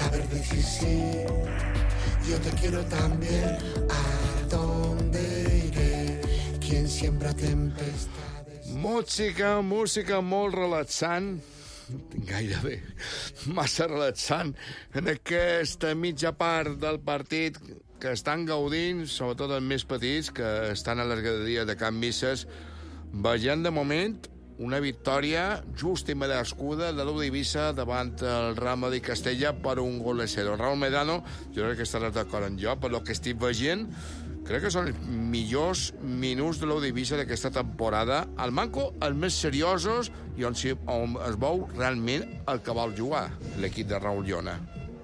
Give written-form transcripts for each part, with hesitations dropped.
saber decir sí. Yo te quiero también. ¿A dónde iré? ¿Quién siembra tempestades? Música molt relaxant, gairebé massa relaxant, en aquesta mitja part del partit que estan gaudint, sobretot els més petits, que estan a les graderies de Can Misses, veient de moment una victòria justa i merescuda de l'U d'Eivissa davant el Real Madrid Castella per 1-0. Raúl Medano, jo crec que estaràs d'acord amb jo, per lo que estic veient, crec que són els millors minuts de l'U d'Eivissa d'aquesta temporada. Al manco, els més seriosos i on es veu realment el que vol jugar l'equip de Raúl Llona.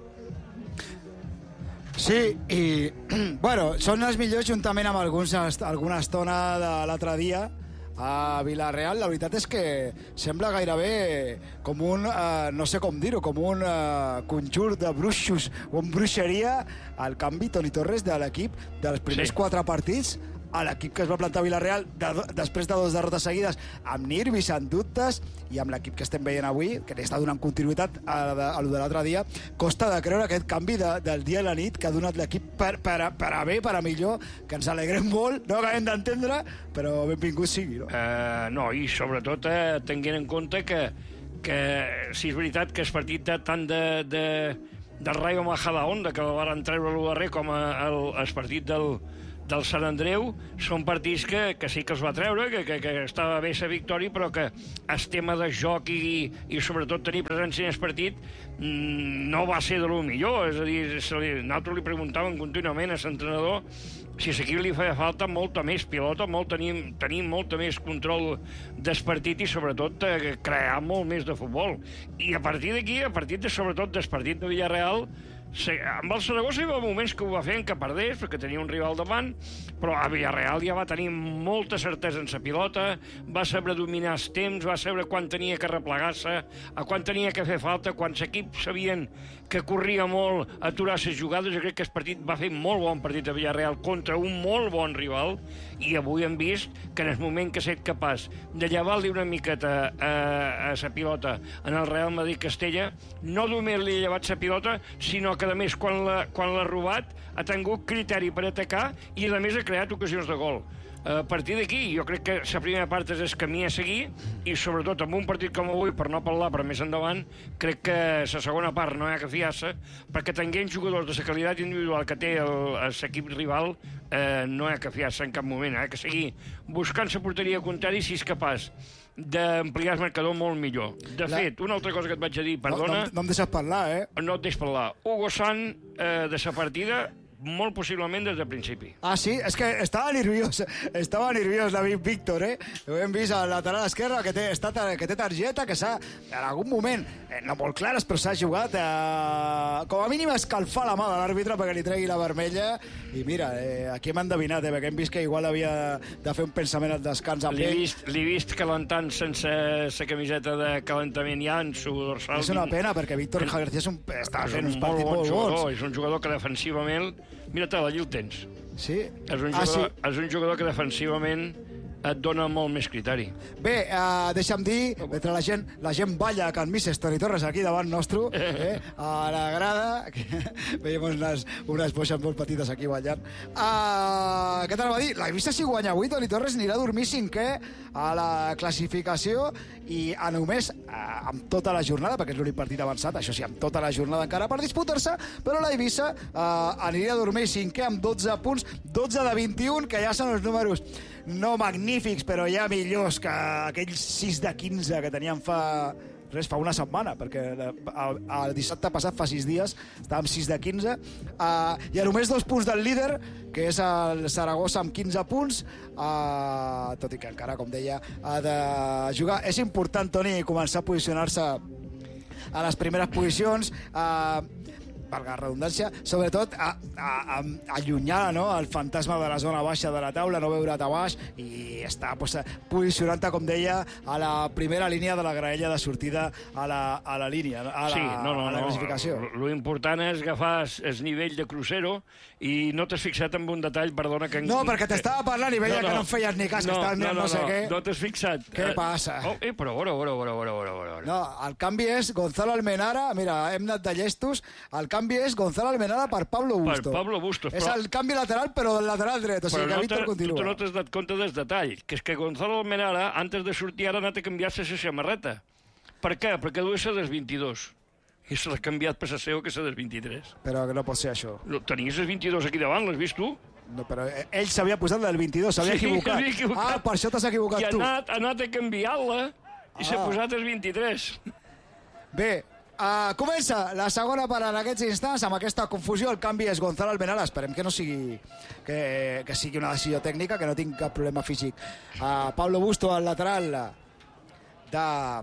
Sí, i bueno, són els millors juntament amb alguna estona de l'altre dia a Villarreal. La veritat és que sembla gairebé com un, no sé com dir-ho, com un conjur de bruixos o en bruixeria al canvi Toni Torres de l'equip dels primers 4 partits a l'equip que es va plantar a Villarreal després de 2 derrotes seguides, amb nervis, amb dubtes, i amb l'equip que estem veient avui, que li està donant continuïtat a lo de l'altre dia. Costa de creure aquest canvi del dia a la nit que ha donat l'equip per a bé, per a millor, que ens alegrem molt, no acabem d'entendre, però benvingut sigui, no? No, i sobretot tenint en compte que si és veritat que és partit tant de Rayo Majadahonda, que el van treure el darrer, com el partit del Sant Andreu, són partits que sí que els va treure, que estava bé la victòria, però que el tema de joc i sobretot tenir presència en el partit no va ser de lo millor. És a dir, nosaltres li preguntàvem contínuament a l'entrenador si a l'equip li feia falta molta més pilota, tenir molta més control del partit i sobretot crear molt més de futbol. I a partir d'aquí, sobretot del partit de Villarreal, amb el Saragossa hi va moments que ho va fer en que perdés, perquè tenia un rival davant, però a Villarreal ja va tenir molta certesa en la pilota, va saber dominar els temps, va saber quan tenia que replegar-se, a quan tenia que fer falta, quan l'equip sabien que corria molt, aturar les jugades. Jo crec que el partit va fer molt bon partit a Villarreal contra un molt bon rival, i avui hem vist que en el moment que s'ha estat capaç de llevar-li una miqueta a la pilota en el Real Madrid Castella, no només li ha llevat la pilota, sinó que a més quan l'ha robat ha tingut criteri per atacar i a més ha creat ocasions de gol. A partir d'aquí jo crec que la primera part és el camí a seguir, i sobretot en un partit com avui, per no parlar per més endavant, crec que la segona part no hi ha que fiar-se, perquè tenint jugadors de la qualitat individual que té l'equip rival, no hi ha que fiar-se en cap moment, que seguir buscant la porteria contrari si és capaç d'ampliar el marcador molt millor. De fet, una altra cosa que et vaig a dir, perdona... No em deixes parlar, No et deixes parlar. Hugo Sant, de la partida, molt possiblement des del principi. Ah, sí? És que estava nerviós David Víctor, Ho hem vist al lateral esquerre, que té targeta, que s'ha, en algun moment, no molt clares, però s'ha jugat com a mínim a escalfar la mà de l'àrbitre perquè li tregui la vermella, i mira, aquí hem endevinat, perquè hem vist que igual havia de fer un pensament al descans amb ell. L'he vist calentant sense la camiseta de calentament ja en su dorsal. És una pena, perquè Víctor García està fent uns partits molt bons. És un jugador que defensivament... Mira-te'l, allí el tens. Sí? És un jugador que defensivament et dona molt més criteri. Bé, deixa'm dir, mentre la gent balla a Can Misses, Toni Torres aquí davant nostre, a la grada, que veiem unes boixes molt petites aquí ballant. Què t'anava a dir? L'Eivissa, si guanya avui, Toni Torres anirà a dormir 5è a la classificació, i a només amb tota la jornada, perquè és l'únic partit avançat, això sí, amb tota la jornada encara per disputar-se, però l'Eivissa aniria a dormir 5è amb 12 punts, 12 de 21, que ja són els números no magnífics, però ja millors que aquells 6 de 15 que teníem fa una setmana, perquè el dissabte passat, fa 6 dies, estàvem 6 de 15, i a només 2 punts del líder, que és el Saragossa amb 15 punts, tot i que encara, com deia, ha de jugar. És important, Toni, començar a posicionar-se a les primeres posicions. valga la redundància, sobretot allunyar, no?, el fantasma de la zona baixa de la taula, no veure't a baix i estar posicionant-te, com deia, a la primera línia de la graella de sortida a la línia, a la classificació. Lo important és agafar el nivell de crucero i no t'has fixat en un detall, perdona que... No, perquè t'estava parlant i veia que no em feies ni cas, que estaves mirant no sé què. No t'has fixat. Què passa? Però veure. No, el canvi és Gonzalo Almenara, mira, hem anat de llestos, el canvi és Gonzalo Almenara per Pablo Bustos. Per Pablo Bustos. És el canvi lateral, però del lateral dret, o sigui que Víctor continua. Tu no t'has dat compte del detall, que és que Gonzalo Almenara, antes de sortir, ara ha anat a canviar-se la samarreta. Per què? Perquè duia la del 22. I se l'ha canviat per la seva, que és la del 23. Però que no pot ser això. Tenies el 22 aquí davant, l'has vist tu? No, però ell s'havia posat del 22, s'havia equivocat. Per això t'has equivocat tu. I ha anat a canviar-la i s'ha posat el 23. Bé, comença la segona part en aquests instants amb aquesta confusió. El canvi és Gonzalo Almenara. Esperem que no sigui que sigui una decisió tècnica, que no tinc cap problema físic. Pablo Bustos, el lateral de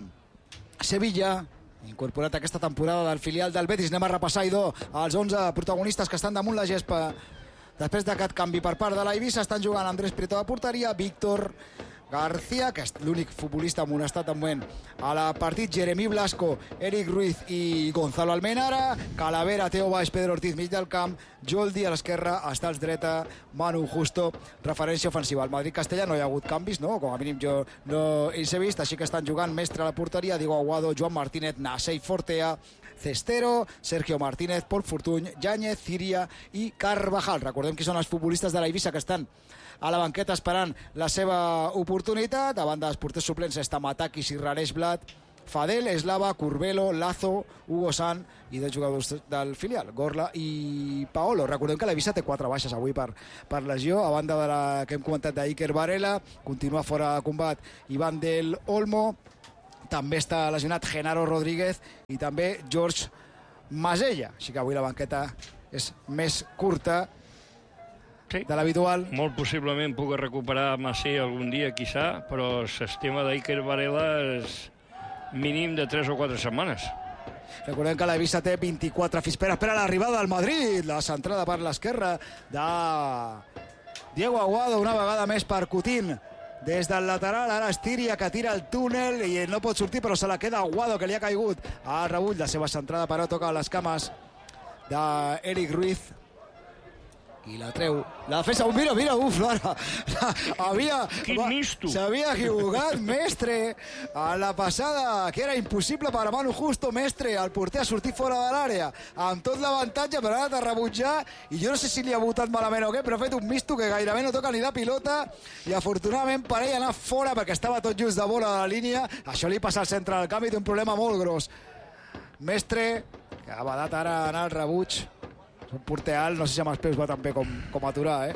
Sevilla, incorporat aquesta temporada del filial del Betis. Anem a repassar, Idò, els 11 protagonistes que estan damunt la gespa després d'aquest canvi per part de l'Eivissa. Estan jugant Andrés Prieto de porteria, Víctor García, que és l'únic futbolista amonestat de moment a la partit, Jeremy Blasco, Eric Ruiz i Gonzalo Almenara, Calavera, Teo Baix, Pedro Ortiz, mig del camp, Joldi a l'esquerra, Estals dreta, Manu Justo, referència ofensiva. Al Madrid-Castella no hi ha hagut canvis, no? Com a mínim jo no els he vist, així que estan jugant Mestre a la porteria, Diego Aguado, Joan Martínez, Nasei Fortea, Cestero, Sergio Martínez, Pol Fortuny, Yáñez, Ciria i Carvajal. Recordem que són els futbolistes de l'Eivissa que estan a la banqueta esperant la seva oportunitat. A banda dels porters suplents està Matakis i Raresh Blat, Fadel, Eslava, Curbelo, Lazo, Hugo San i dos jugadors del filial, Gorla i Paolo. Recordem que l'Eivissa té 4 baixes avui per lesió, a banda de la que hem comentat d'Iker Varela, continua fora de combat Iván del Olmo, també està lesionat Genaro Rodríguez i també George Masella, així que avui la banqueta és més curta de l'habitual. Molt possiblement pugui recuperar Massé algun dia, quizá, però el sistema d'Iker Varela és mínim de 3 o 4 setmanes. Recordem que l'Eivissa té 24 fills. Espera l'arribada del Madrid, la centrada per l'esquerra de Diego Aguado, una vegada més per Coutinho. Des del lateral, ara Estiria, que tira el túnel i no pot sortir, però se la queda Aguado, que li ha caigut a rebull. La seva centrada, però toca les cames d'Eric Ruiz i la treu. La defensa, mira, s'havia equivocat Mestre a la passada, que era impossible per a Manu Justo. Mestre, el porter, ha sortit fora de l'àrea amb tot l'avantatge, però ha anat a rebutjar i jo no sé si li ha votat malament o què, però ha fet un misto que gairebé no toca ni la pilota i afortunadament per ell anar fora perquè estava tot just de vora de la línia. Això li passa al centre del camp i té un problema molt gros. Mestre, que ha badat ara anar al rebuig. Un porter alt, no sé si amb els peus va tan bé com aturar,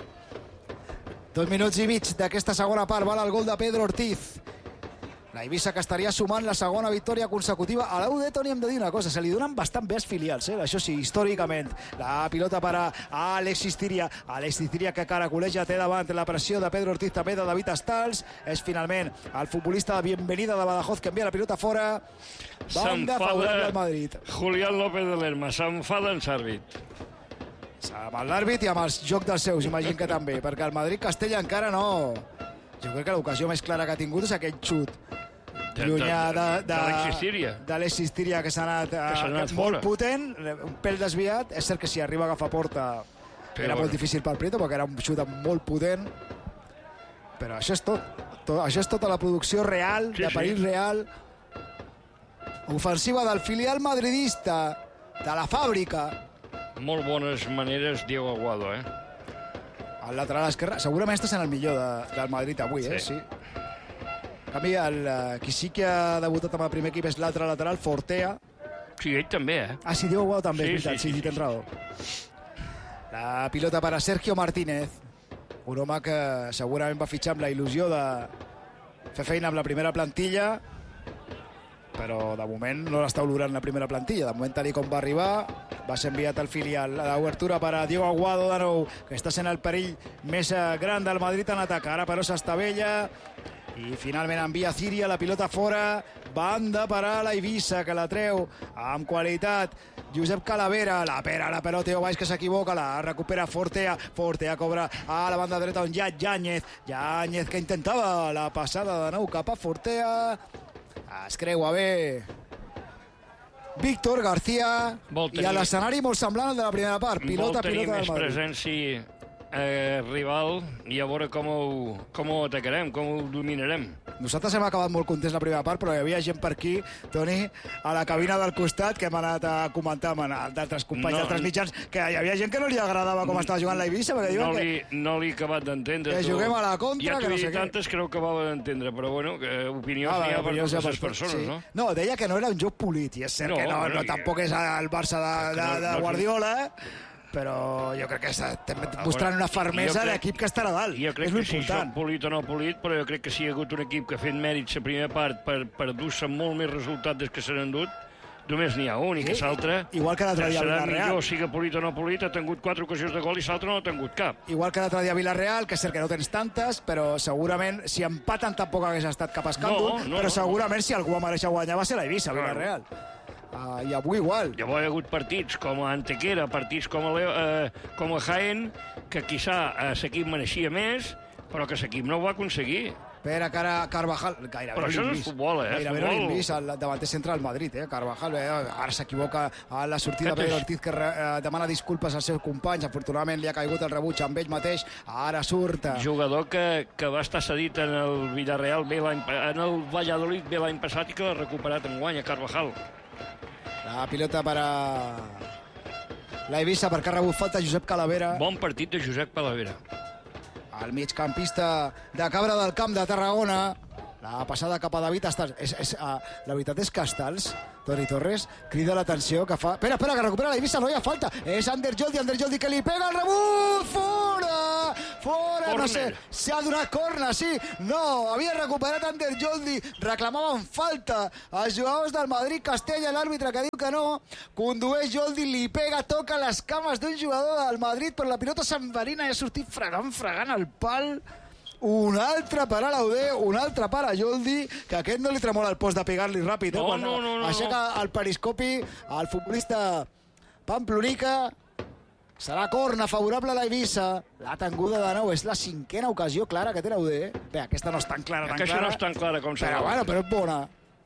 2 minuts i mig d'aquesta segona part. Val el gol de Pedro Ortiz. L'Eivissa, que estaria sumant la segona victòria consecutiva. A l'UD, Toni, hem de dir una cosa, se li donen bastant bé els filials, això sí, històricament. La pilota per a Alexis Ciria. Alexis Ciria, que caracoleja, té davant la pressió de Pedro Ortiz, també de David Estals. És finalment el futbolista de Bienvenida de Badajoz que envia la pilota fora. Banda favorable al Madrid. Julián López de Lerma s'enfada en l'àrbit. Amb l'àrbit i amb el joc dels seus, imagino que també, perquè el Madrid-Castella encara no. Jo crec que l'ocasió més clara que ha tingut és aquell xut llunyà d'Alexis Ciria, que s'ha anat molt potent, un pèl desviat. És cert que si arriba a agafar porta era molt difícil per Prieto, perquè era un xut molt potent, però això és tot. Això és tota la producció real, de perill real, ofensiva del filial madridista, de la fàbrica. Molt bones maneres, Diego Aguado, Al lateral esquerre, segurament estàs en el millor del Madrid avui, sí. En canvi, qui sí que ha debutat amb el primer equip és l'altre lateral, Fortea. Sí, ell també, sí, Diego Aguado també, és veritat, sí, tens raó. La pilota per a Sergio Martínez, un home que segurament va fitxar amb la il·lusió de fer feina amb la primera plantilla, però de moment no l'està olorant la primera plantilla. De moment, tal com va arribar, va ser enviat al filial. L'obertura per a Diego Aguado de nou, que està sent el perill més gran del Madrid en atac. Ara però s'estavella i finalment envia Ciria la pilota fora. Banda per a l'Eivissa, que la treu amb qualitat Josep Calavera, la pelota Teo Valls que s'equivoca, la recupera Fortea cobra a la banda dreta on hi ha Yáñez que intentava la passada de nou cap a Fortea, es creua bé Víctor García i a l'escenari molt semblant al de la primera part, pilota del Madrid. Vol tenir més presència rival i a veure com ho atacarem, com ho dominarem. Nosaltres hem acabat molt contents la primera part, però hi havia gent per aquí, Toni, a la cabina del costat, que hem anat a comentar amb d'altres companys, d'altres mitjans, que hi havia gent que no li agradava com estava jugant l'Eivissa, perquè diuen no l'he acabat d'entendre. Que juguem a la contra, que no sé què. Tantes creu que va d'entendre, però bueno, opinions n'hi ha per totes les persones, no? No, deia que no era un joc polit, i és cert que no tampoc és el Barça de Guardiola, però jo crec que estem mostrant una fermesa d'equip que estarà dalt. Jo crec que si són polit o no polit, però jo crec que si hi ha hagut un equip que ha fet mèrits la primera part per dur-se molt més resultats des que se n'han dut, només n'hi ha un, i que l'altre igual que l'altre dia a serà Villarreal. Millor, siga polit o no polit, ha tingut 4 ocasions de gol i l'altre no ha tingut cap. Igual que l'altre dia a Villarreal, que és cert que no tens tantes, però segurament si empaten tampoc hagués estat cap escàndol, però segurament si algú va mereixer guanyar va ser l'Eivissa, Villarreal. I avui igual. Llavors hi ha hagut partits com a Antequera, partits com a Jaén, que quizà l'equip mereixia més, però que l'equip no ho va aconseguir. Pere Carvajal, gairebé però això no és futbol, Gairebé no l'hem vist al davanter centre del Madrid, Carvajal, ara s'equivoca a la sortida Pedro Ortiz, que demana disculpes als seus companys, afortunadament li ha caigut el rebuig amb ell mateix, ara surt. Jugador que va estar cedit en el Villarreal en el Valladolid bé l'any passat i que l'ha recuperat enguany a Carvajal. La pilota per a l'Eivissa, perquè ha rebut falta Josep Calavera. Bon partit de Josep Calavera. El migcampista de Cabra del Camp de Tarragona. La passada cap a David Estals. La veritat és que Estals, Toni Torres, crida l'atenció que fa... Espera, que recupera l'Eivissa, no hi ha falta. És Ander Joldi que li pega el rebut. Fora! Corner. No sé, s'ha donat corna, sí. No, havia recuperat Ander Joldi. Reclamaven falta els jugadors del Madrid. Castella, l'àrbitre, que diu que no. Condueix Joldi, li pega, toca les cames d'un jugador del Madrid, però la pilota s'enverina i ha sortit fregant el pal. Un altre per a l'Auder, un altre per a Joldi, que aquest no li tremola el post de pegar-li ràpid. No. Aixeca el periscopi, el futbolista Pamplonica. Serà corna favorable a l'Eivissa. La tenguda de nou, és la 5a ocasió clara que té l'Auder. Bé, aquesta no és tan clara. Aquesta no és tan clara com serà. Però és bona.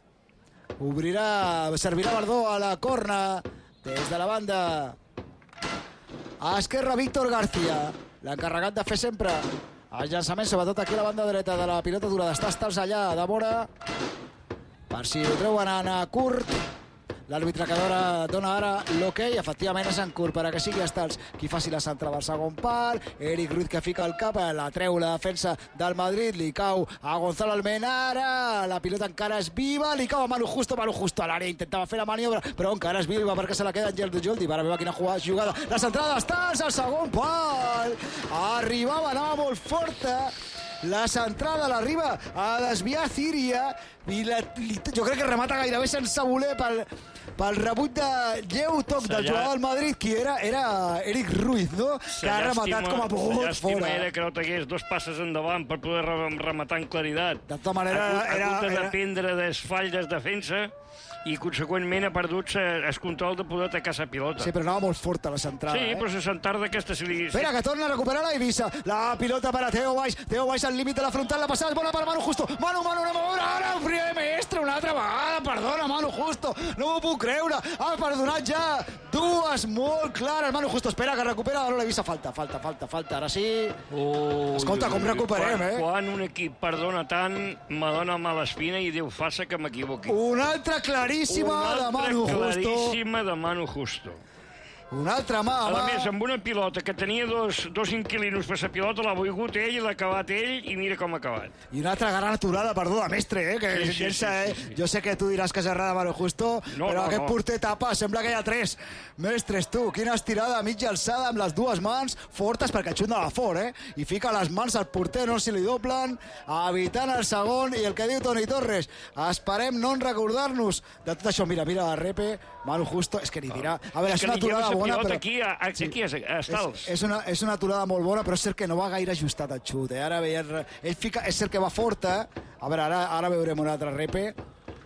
Servirà Bardó a la corna des de la banda a esquerra. Víctor García, l'encarregat de fer sempre el llançament, sobretot aquí a la banda dreta de la pilota dura, d'estar Estals allà de vora per si ho treuen en curt. L'àrbitre que dona ara l'hoquei, efectivament és en curt, per a que sigui Estals qui faci la centrada al segon pal. Eric Ruiz que fica el cap, la treu la defensa del Madrid, li cau a Gonzalo Almenara, la pilota encara és viva, li cau a Manu Justo a l'àrea, intentava fer la maniobra, però encara és viva perquè se la queda Angel Joldi. Ara veu quina jugada, la centrada d'Estals al segon pal, anava molt forta. La centrada l'arriba a desviar Círia i jo crec que remata gairebé sense voler pel rebut de lleu toc del jugador del Madrid, qui era Eric Ruiz, no? Que ha rematat com a pogut fora. Llàstima era que no tingués 2 passes endavant per poder rematar en claritat. De tota manera... Ha hagut de dependre dels falls de defensa i, conseqüentment, ha perdut el control de poder atacar la pilota. Sí, però anava molt forta la centrada. Sí, però la centrada d'aquesta... Espera, que torna a recuperar l'Eivissa. La pilota per a Teo Valls al límit de la frontal, la passada és bona per Manu Justo. Manu, anem a veure ara, un primer mestre, una altra vegada. Perdona, Manu Justo, no m'ho puc creure. Ha perdonat ja 2 molt clares. Manu Justo, espera, que recupera l'Eivissa. Falta. Ara sí. Escolta, com recuperem, Quan un equip perdona tant, me dona mala espina i Déu faça que m'equivoqui. Una altra claríssima de Manu Justo. Una altra mà. A més, amb una pilota que tenia dos inquilinos per la pilota, l'ha volgut ell i l'ha acabat ell, i mira com ha acabat. I una altra gran aturada, perdó, de mestre, que sí. Jo sé que tu diràs que és errada Manu Justo, però aquest porter tapa, sembla que hi ha 3. Mestres, tu, quina estirada a mitja alçada amb les 2 mans fortes, perquè xut anava fort, i fica les mans al porter, no se li doblen, evitant el segon, i el que diu Toni Torres, esperem no recordar-nos de tot això. Mira, la repe, Manu Justo, és que ni dirà. A veure, és una aturada bona, però... Aquí a Estals. És una aturada molt bona, però és cert que no va gaire ajustat el xut. Ara veia... Ell fica... És cert que va forta. A veure, ara veurem una altra repe.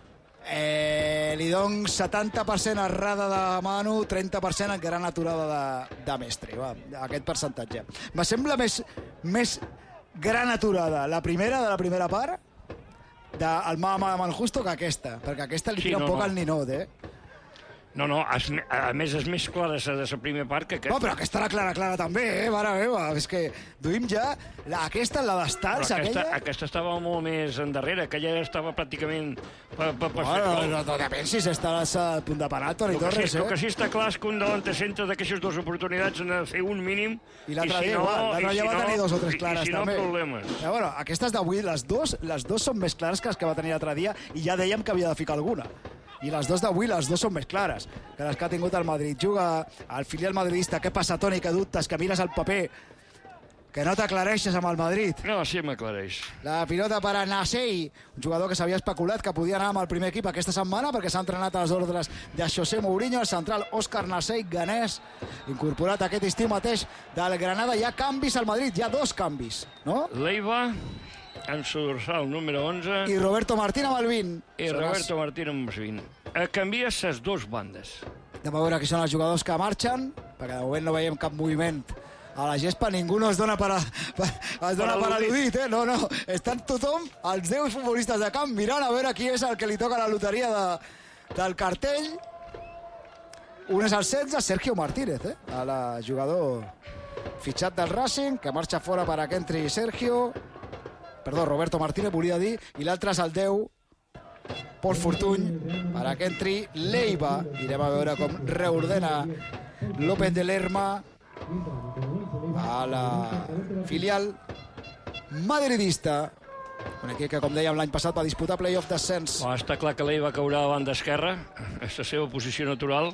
Li dono 70% errada de Manu, 30% en gran aturada de Mestre. Va, aquest percentatge. Me sembla més gran aturada la primera de la primera part del Mama de Manjusto que aquesta, perquè aquesta li tira un poc al ninot, No, a més és més clara de la primera part que aquesta. No, però aquesta era clara també, mare meva. És que duim ja aquesta, la d'Estals, aquella... Aquesta estava molt més endarrere, aquella estava pràcticament per fer gol. No te pensis, estaràs a punt de penal, Toni Torres, El que sí està clar és que un delanter centre d'aquestes dues oportunitats en fer un mínim, i l'altre dia igual, l'altre dia va tenir 2 o 3 clares, també. I si no, problemes. Bueno, aquestes d'avui, les dos són més clares que les que va tenir l'altre dia, i ja dèiem que havia de ficar alguna. I les dos d'avui, les dos són més clares que les que ha tingut el Madrid. Juga el filial madridista. Què passa, Toni, que dubtes, que mires el paper, que no t'aclareixes amb el Madrid? No, sí m'aclareix. La pilota per a Nasei, un jugador que s'havia especulat que podia anar amb el primer equip aquesta setmana perquè s'ha entrenat a les ordres de José Mourinho, el central Òscar Nasei, ganès, incorporat aquest estiu mateix del Granada. Hi ha canvis al Madrid, hi ha 2 canvis, no? Leiva en su dorsal número 11 i Roberto Martín amb el 20. I Roberto Martín amb el 20. Canvia les 2 bandes. Anem a veure qui són els jugadors que marxen, perquè de moment no veiem cap moviment a la gespa, ningú no es dona per al·ludit, No, estan tothom, els 10 futbolistes de camp, mirant a veure qui és el que li toca la loteria del cartell. Un és el 16, Sergio Martínez, el jugador fitxat del Racing, que marxa fora per a que entri Roberto Martínez, volia dir, i l'altre és el 10, Pol Fortuny, per a que entri Leiva. Irem a veure com reordena López de Lerma a la filial madridista. Un equip que, com dèiem, l'any passat va disputar play-off d'ascens. Està clar que Leiva caurà a banda esquerra, és la seva posició natural.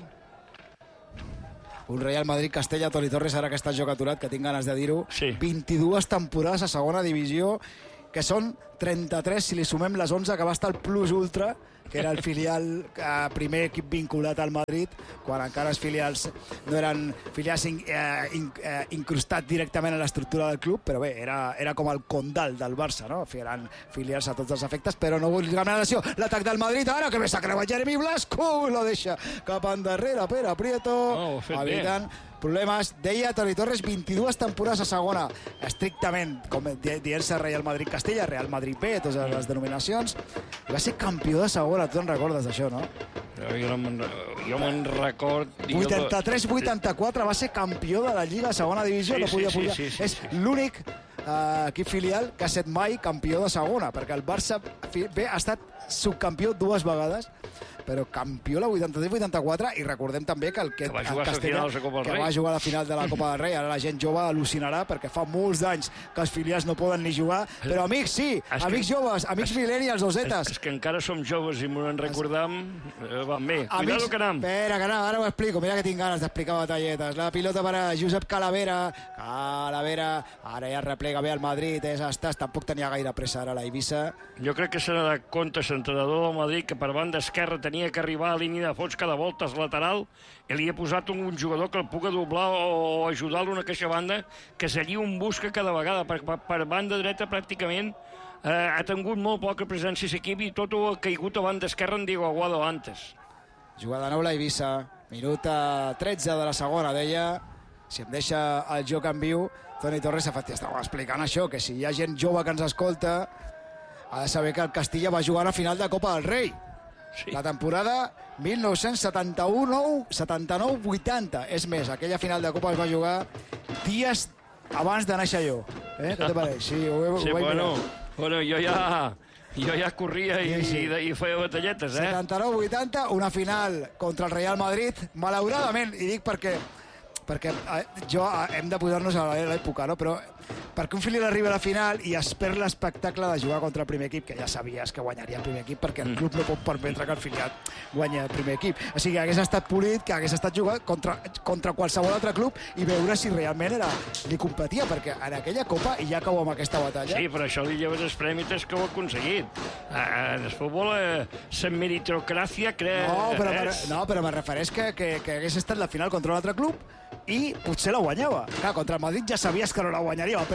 Un Real Madrid-Castella, Toni Torres, ara que està joc aturat, que tinc ganes de dir-ho. Sí. 22 temporades a segona divisió, que són 33 si li sumem les 11 que va estar el Plus Ultra, que era el filial, primer equip vinculat al Madrid, quan encara els filials no eren filials incrustats directament en l'estructura del club, però bé, era com el Condal del Barça, no? Eren filials a tots els efectes, però no vull canviar la nació. L'atac del Madrid, ara que més s'ha creuat Jeremy Blasco, lo deixa cap endarrere Pere Prieto, evitant problemes. Deia Toni Torres, 22 temporades a segona, estrictament, com dient-se Real Madrid-Castella, Real Madrid B, totes les denominacions. Va ser campió de segona, tu en recordes d'això, no? Jo me'n record... 83-84 va ser campió de la Lliga de segona divisió, no podia pujar. És l'únic equip filial que ha estat mai campió de segona, perquè el Barça B ha estat subcampió 2 vegades, però campió la 83-84, i recordem també que el Castella, que va jugar a la final de la Copa del Rei, ara la gent jove al·lucinarà perquè fa molts anys que els filials no poden ni jugar, però amics sí, amics joves, amics millennials, dosetes. És que encara som joves i m'ho en recordam, van bé, cuidado que anem. Espera, que ara ho explico, mira que tinc ganes d'explicar batalletes. La pilota per a Josep Calavera, ara ja replega bé el Madrid, tampoc tenia gaire pressa ara la Eivissa. Jo crec que s'ha de compte l'entrenador del Madrid, que per banda esquerra tenia que arribar a línia de fons cada volta al lateral, i li ha posat un jugador que el pugui doblar o ajudar-lo en aquesta banda, que seria un busca cada vegada, perquè per banda dreta pràcticament ha tingut molt poca presència l'equip i tot ho ha caigut a banda esquerra en Diego Aguado antes. Juga de nou la Eivissa, minut 13 de la segona, deia, si em deixa el joc en viu, Toni Torres estava explicant això, que si hi ha gent jove que ens escolta, ha de saber que el Castilla va jugar a la final de Copa del Rei. Sí. La temporada 1979-80. És més, aquella final de Copa es va jugar dies abans de néixer jo. Què te pareix? Sí, bueno, jo ja corria i feia batalletes, 79-80, una final contra el Real Madrid, malauradament, i dic perquè hem de posar-nos a l'època, no? Però perquè un filial arriba a la final i es perd l'espectacle de jugar contra el primer equip, que ja sabies que guanyaria el primer equip, perquè el club no pot permetre que el filial guanyi el primer equip. O sigui, que hagués estat polit, que hagués estat jugat contra qualsevol altre club i veure si realment li competia, perquè en aquella Copa, i ja cau amb aquesta batalla... Sí, però això li lleves els prèmites que ho ha aconseguit. En el futbol, la meritocràcia crea... No, però me refereix que hagués estat la final contra un altre club i potser la guanyava. Clar, contra el Madrid ja sabies que no la guanyaria, va perdre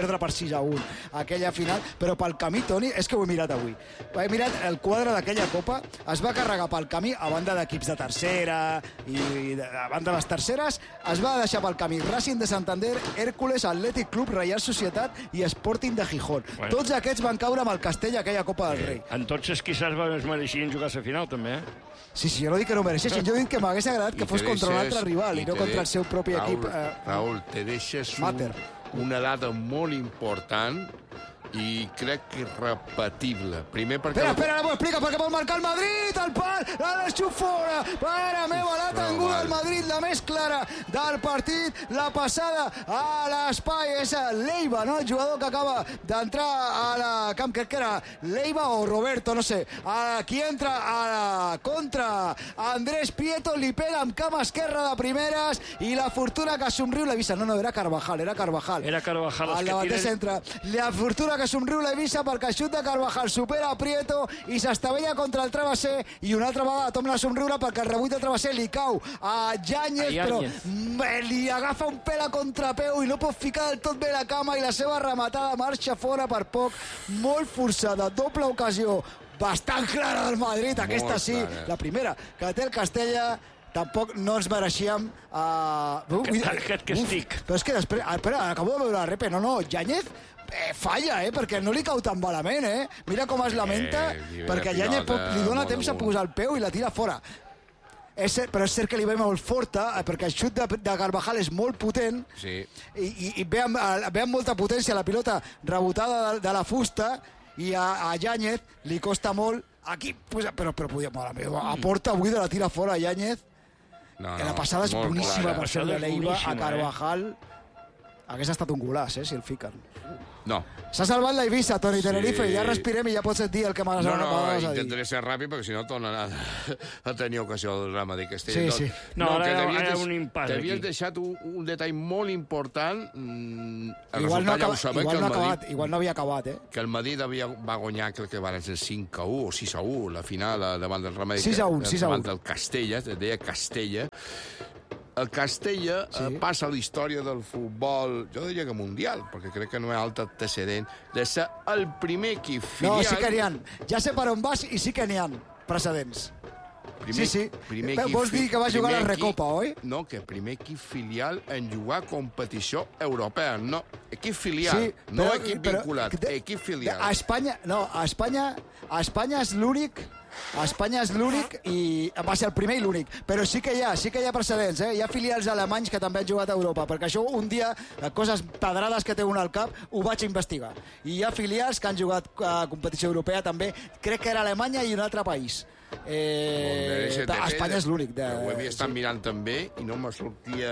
perdre per 6-1 aquella final, però pel camí, Toni, és que ho he mirat avui. He mirat el quadre d'aquella Copa, es va carregar pel camí, a banda d'equips de tercera i a banda de les terceres, es va deixar pel camí Racing de Santander, Hércules, Athletic Club, Reial Societat i Sporting de Gijón. Bueno. Tots aquests van caure amb el Castell a aquella Copa del Rei. En tots els quizás es mereixien jugar a la final, també, Sí, jo no dic que no mereixessin, jo dic que m'hagués agradat que fos contra un altre rival i no contra el seu propi equip. Raül, te deixes Mater. una dada molt important i crec que irrepetible. Primer perquè... Espera, ara m'ho explica, perquè pot marcar el Madrid, el pal, l'ha deixat fora. Mare meva, l'ha tingut el Madrid, la més clara del partit, la passada a l'espai, és Leiva, no? El jugador que acaba d'entrar a la camp, crec que era Leiva o Roberto, no sé. Aquí entra a la contra Andrés Prieto, li pega amb cama esquerra de primeres i la fortuna que somriu l'Eivissa. No, era Carvajal. Era Carvajal, el davanter centre. La fortuna que somriu l'Eivissa perquè el xut de Carvajal supera a Prieto i s'estavella contra el travesser i una altra vegada torna a somriure perquè el rebut de travesser li cau a Yáñez, però li agafa un pèl a contrapeu i no pot ficar del tot bé la cama i la seva rematada marxa fora per poc. Molt forçada, doble ocasió bastant clara del Madrid, aquesta sí, la primera que té el Castella. Tampoc no ens mereixíem... Aquest que estic. Però és que després... Espera, acabo de veure la repe. No, Yáñez falla, perquè no li cau tan malament, Mira com es lamenta, perquè Yáñez li dona temps a posar el peu i la tira fora. Però és cert que li ve molt forta, perquè el xut de Carvajal és molt potent i ve amb molta potència la pilota rebotada de la fusta i a Yáñez li costa molt. Aquí, però podia... Mare meva, a porta avui de la tira fora a Yáñez. Que la passada és boníssima per ser de Leiva a Carvajal. Hagués estat un golaç, si el fiquen. No. S'ha salvat la Eivissa, Toni Tenerife, i ja respirem i ja pots dir el que m'has de dir. No, intentaré ser ràpid, perquè si no tornarà a tenir ocasió del drama de Castell. Sí. No, ara hi ha un impàs aquí. T'havies deixat un detall molt important. Igual no havia acabat, Que el Madrid va guanyar, crec que van ser 5-1 o 6-1, la final davant del Remedi. 6-1. Davant del Castella, es deia Castella. El Castella passa a la història del futbol, jo diria que mundial, perquè crec que no hi ha altre antecedent, de ser el primer equip filial... No, sí que n'hi ha. Ja sé per on vas i sí que n'hi ha precedents. Vols dir que va jugar a la Recopa, oi? No, que primer equip filial en jugar competició europea. No, equip filial, no equip vinculat, equip filial. A Espanya és l'únic... A Espanya és l'únic i va ser el primer i l'únic, però sí que hi ha precedents, hi ha filials alemanys que també han jugat a Europa, perquè això un dia, coses pedrades que té un al cap, ho vaig investigar, i hi ha filials que han jugat a competició europea també, crec que era Alemanya i un altre país. Espanya és l'únic. Ho havia estat mirant també i no me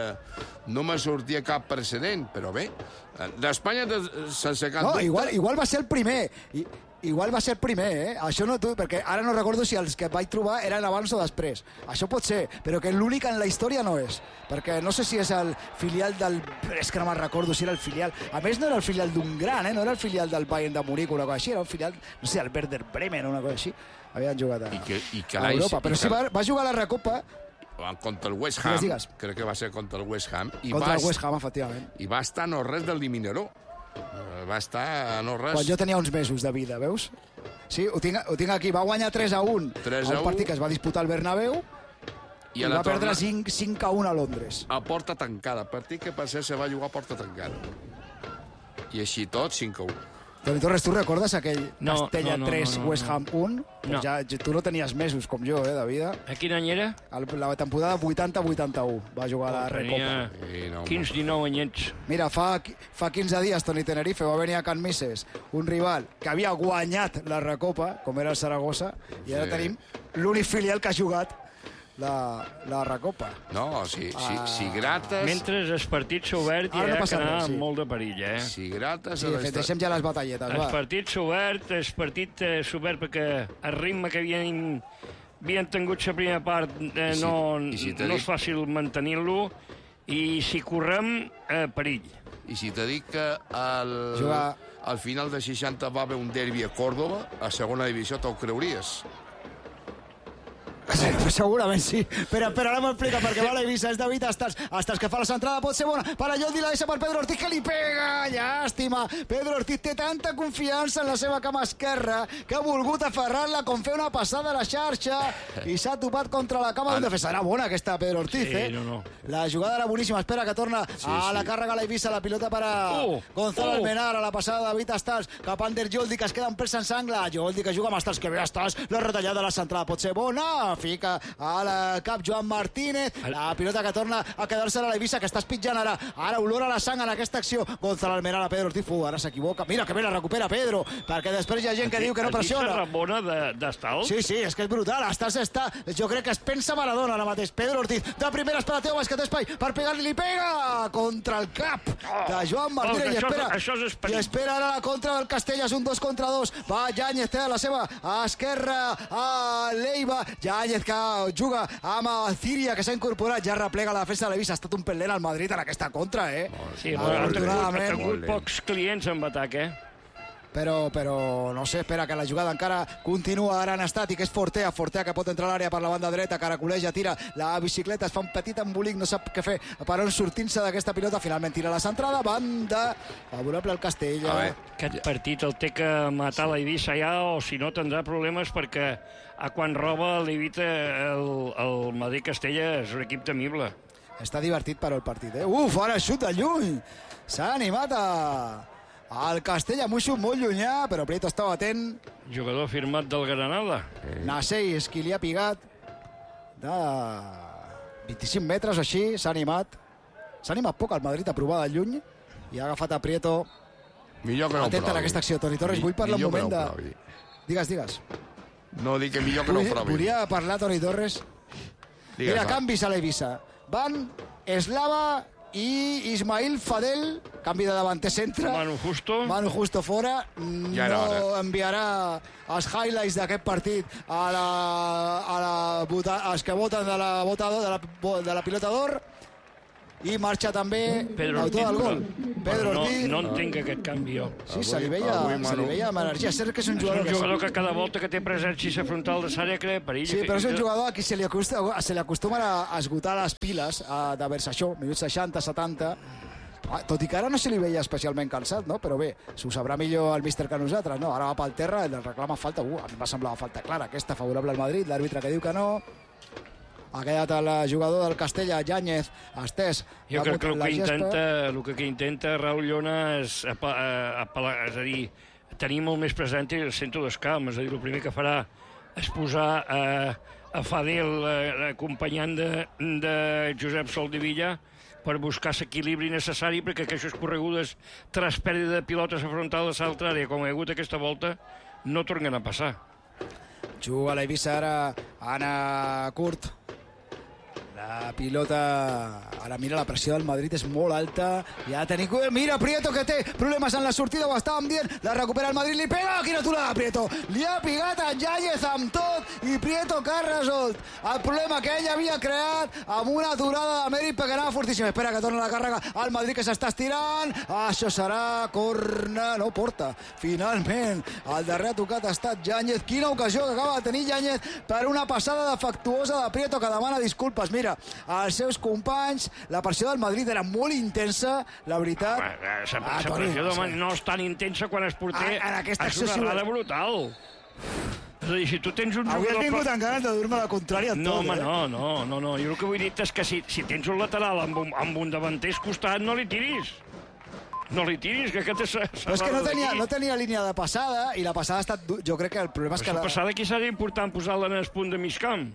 sortia cap precedent, però bé, d'Espanya sense cap dubte... No, igual va ser el primer. Igual va ser el primer, Això no, perquè ara no recordo si els que vaig trobar eren abans o després. Això pot ser, però que l'únic en la història no és. Perquè no sé si és el filial del... És que no me'n recordo si era el filial... A més, no era el filial d'un gran, no era el filial del Bayern de Múnich o una cosa així, era el filial, no sé, el Werder Bremen o una cosa així. Havien jugat a Europa. Però sí, va jugar a la Recopa contra el West Ham. Crec que va ser contra el West Ham. Contra el West Ham, efectivament. I va estar no res del Liminaró. Va estar no res... Quan jo tenia uns mesos de vida, veus? Sí, ho tinc aquí. Va guanyar 3-1 un partit que es va disputar al Bernabéu i va perdre 5-1 a Londres. A porta tancada. Partit que per ser se va jugar a porta tancada. I així tot, 5-1. Toni Torres, tu recordes aquell Castella 3, West Ham 1? No. Tu no tenies mesos com jo, de vida. A quin any era? La temporada 80-81 va jugar a la Recopa. Tenia 15-19 anyets. Mira, fa 15 dies Toni Tenerife va venir a Can Misses, un rival que havia guanyat la Recopa, com era el Saragossa, i ara tenim l'únic filial que ha jugat la Recopa. No, si grates... Mentre el partit s'ha obert i ha quedat molt de perill, Si grates... Sí, de fet, deixem ja les batalletes, va. El partit s'ha obert perquè el ritme que havien tingut la primera part no és fàcil mantenir-lo i si correm, perill. I si te dic que al final de 60 va haver un derbi a Còrdova, a segona divisió, te'l creuries? Segurament sí, però ara m'ho explica perquè va l'Eivissa, és David Astals que fa la centrada, pot ser bona per a Jordi, la deixa per Pedro Ortiz, que li pega, llàstima. Pedro Ortiz té tanta confiança en la seva cama esquerra que ha volgut aferrar-la com fer una passada a la xarxa i s'ha topat contra la cama d'un defensa. Era bona aquesta Pedro Ortiz, no. La jugada era boníssima, espera que torna a la càrrega l'Eivissa, la pilota per a Gonzalo Almenar, a la passada de David Astals cap a Ander Joldi, que es queda en presa en sangle. Joldi que juga amb Astals, que ve Astals, la retallada de la centrada pot ser bona, fica al cap Joan Martínez, la pilota que torna a quedar-se a l'Eivissa, que està espitjant ara olora la sang en aquesta acció. Gonzalo Almenar a Pedro Ortiz, ara s'equivoca, mira que bé la recupera Pedro, perquè després hi ha gent que diu que no pressiona. Has vist la bona d'Astals? Sí, és que és brutal, Astals està, jo crec que es pensa Maradona ara mateix. Pedro Ortiz, de primeres per a Teo Vázquez, espai per pegar-li, li pega contra el cap de Joan Martínez, i espera ara la contra del Castella, és un 2 contra 2, va Yáñez, té a la seva esquerra a Leiva, Yáñez que juga amb Círia, que s'ha incorporat, ja replega la defensa de l'Eivissa. Ha estat un pèl lent al Madrid en aquesta contra, Sí, ha tingut pocs clients en atac, però no sé, espera que la jugada encara continua. Ara en estàtic, és Fortea que pot entrar a l'àrea per la banda dreta, caracoleja, tira la bicicleta, es fa un petit embolic, no sap què fer per on sortint-se d'aquesta pilota, finalment tira la centrada, banda favorable al Castella. Aquest partit el té que matar l'Eivissa ja, o si no tindrà problemes, perquè quan roba l'Evita el Madrid-Castella és un equip temible. Està divertit però el partit, ara xut de lluny, s'ha animat el Castella, amb un xut molt llunyà, però Prieto estava atent. Jugador firmat del Granada. Nasei és qui li ha pigat de 25 metres o així, s'ha animat poc el Madrid a provar de lluny i ha agafat a Prieto atent en aquesta acció. Toni Torres, vull parlar un moment de... Digues. No, dic que millor que no ho provi. Volia parlar, Toni Torres. Mira, canvis a l'Eivissa. Van Eslava i Ismail Fadel, canvi de davanter centre. Manu Justo fora. No enviarà els highlights d'aquest partit als que voten de la pilota d'or. I marxa també l'autor del gol, Pedro Ortiz. No entenc aquest canvi, jo. Sí, se li veia amb energia. És cert que és un jugador que cada volta que té presència frontal de l'àrea crea perill. Sí, però és un jugador a qui se li acostumen a esgotar les piles de vers això, minuts 60, 70, tot i que ara no se li veia especialment cansat, no? Però bé, s'ho sabrà millor el míster que nosaltres, no? Ara va pel terra, el reclama falta, a mi em va semblar falta clara, aquesta favorable al Madrid, l'àrbitre que diu que no. Ha quedat el jugador del Castella, Yáñez, estès. Jo crec que el que intenta Raúl Llona és tenir molt més present el centre dels camps. És a dir, el primer que farà és posar a Fadel acompanyant de Josep Soldevilla per buscar l'equilibri necessari perquè aquestes corregudes tras pèrdua de pilotes a frontal de l'altra àrea, com ha hagut aquesta volta, no tornen a passar. Juga l'Eivissa ara, Anna Curt. La pilota, ara mira, la pressió del Madrid és molt alta, ja tenim... Mira, Prieto, que té problemes en la sortida, ho estàvem dient, la recupera el Madrid, li pega, quina aturada, Prieto, li ha pigat a Yáñez amb tot i Prieto que ha resolt el problema que ell havia creat amb una aturada de Mèrit perquè anava fortíssim. Espera que torna la càrrega al Madrid, que s'està estirant, això serà corna, no porta, finalment el darrer tocat ha estat Yáñez. Quina ocasió que acaba de tenir Yáñez per una passada defectuosa de Prieto, que demana disculpes. Mira, als seus companys, la pressió del Madrid era molt intensa, la veritat. La pressió del Madrid no és tan intensa quan es porter és una errada brutal. És a dir, si tu tens un jugador... Hauries vingut amb ganes de dur-me la contrària tot, No, home, no. Jo el que vull dir és que si tens un lateral amb un davanter costat, no li tiris. No li tiris, que aquest és... Però és que no tenia línia de passada, i la passada ha estat... Jo crec que el problema és que... La passada aquí seria important posar-la en el punt de mig camp.